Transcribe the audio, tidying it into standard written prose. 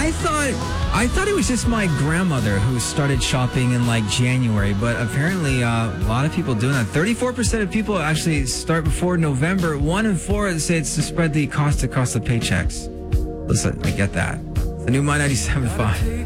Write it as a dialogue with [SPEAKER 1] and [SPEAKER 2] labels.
[SPEAKER 1] I thought it was just my grandmother who started shopping in like January, but apparently a lot of people doing that. 34% of people actually start before November. 1 in 4 say it's to spread the cost across the paychecks. Listen, I get that. The new My 97.5.